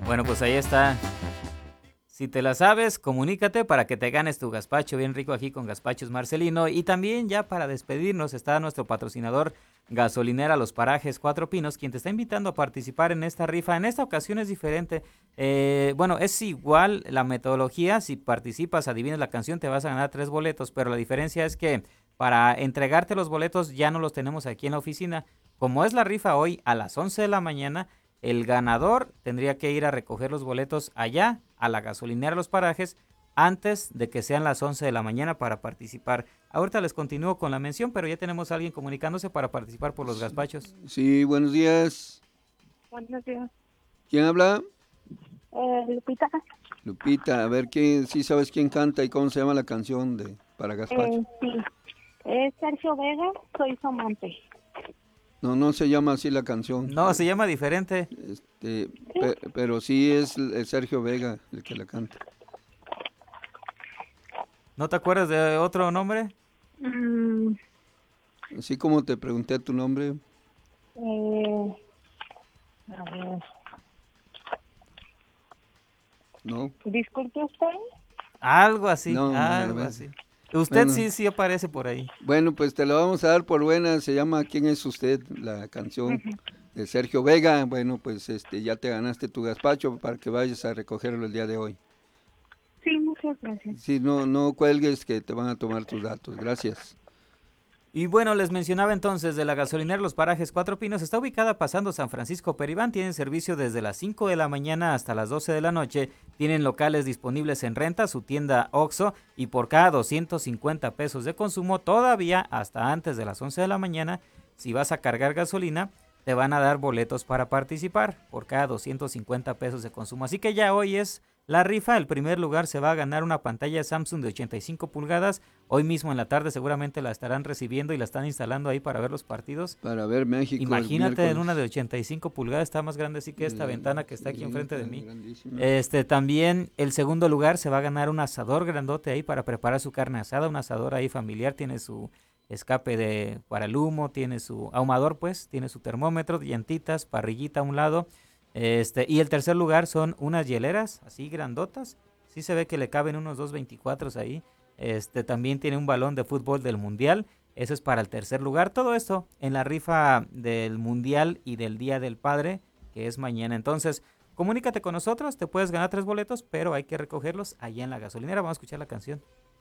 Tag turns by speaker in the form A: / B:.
A: Bueno, pues ahí está. Si te la sabes, comunícate para que te ganes tu gazpacho bien rico aquí con Gazpachos Marcelino. Y también ya para despedirnos está nuestro patrocinador Gasolinera Los Parajes Cuatro Pinos, quien te está invitando a participar en esta rifa. En esta ocasión es diferente. Bueno, es igual la metodología. Si participas, adivinas la canción, te vas a ganar 3 boletos. Pero la diferencia es que para entregarte los boletos ya no los tenemos aquí en la oficina. Como es la rifa hoy a las 11 de la mañana, el ganador tendría que ir a recoger los boletos allá, a la gasolinera Los Parajes, antes de que sean las 11 de la mañana para participar. Ahorita les continúo con la mención, pero ya tenemos a alguien comunicándose para participar por los gazpachos.
B: Sí, buenos días.
C: Buenos días.
B: ¿Quién habla?
C: Lupita,
B: Lupita, a ver, ¿quién, sí sabes quién canta y cómo se llama la canción de para Gazpacho?
C: sí, es Sergio Vega, soy su amante.
B: No, no se llama así la canción.
A: No, se llama diferente.
B: Pero sí es el Sergio Vega el que la canta.
A: ¿No te acuerdas de otro nombre?
C: Mm,
B: Así como te pregunté tu nombre.
C: eh, a ver,
B: No,
C: disculpe usted.
A: Algo así,
B: no,
A: algo
B: bueno,
A: así. Usted
B: bueno,
A: sí aparece por ahí.
B: bueno, pues te lo vamos a dar por buena. Se llama ¿Quién es usted? La canción de Sergio Vega. Bueno, pues ya te ganaste tu gazpacho para que vayas a recogerlo el día de hoy.
C: Sí, muchas gracias.
B: Sí, no, no cuelgues que te van a tomar tus datos. Gracias.
A: Y bueno, les mencionaba entonces de la gasolinera Los Parajes Cuatro Pinos. Está ubicada pasando San Francisco Peribán. Tienen servicio desde las 5 de la mañana hasta las 12 de la noche. Tienen locales disponibles en renta, su tienda OXXO. Y por cada 250 pesos de consumo, todavía hasta antes de las 11 de la mañana, si vas a cargar gasolina, te van a dar boletos para participar por cada 250 pesos de consumo. Así que ya hoy es la rifa. El primer lugar se va a ganar una pantalla Samsung de 85 pulgadas. Hoy mismo en la tarde seguramente la estarán recibiendo y la están instalando ahí para ver los partidos.
B: Para ver México el
A: Imagínate en una de
B: miércoles.
A: 85 pulgadas, está más grande así que esta ventana que está aquí
B: Sí,
A: enfrente de
B: está
A: mí.
B: grandísima.
A: También el segundo lugar se va a ganar un asador grandote ahí para preparar su carne asada, un asador ahí familiar, tiene su escape para el humo, tiene su ahumador pues, tiene su termómetro, llantitas, parrillita a un lado. Y el tercer lugar son unas hieleras así grandotas. Sí se ve que le caben unos 224 ahí. También tiene un balón de fútbol del mundial. Eso es para el tercer lugar. Todo esto en la rifa del mundial y del Día del Padre, que es mañana. Entonces, comunícate con nosotros. Te puedes ganar 3 boletos, pero hay que recogerlos allá en la gasolinera. Vamos a escuchar la canción.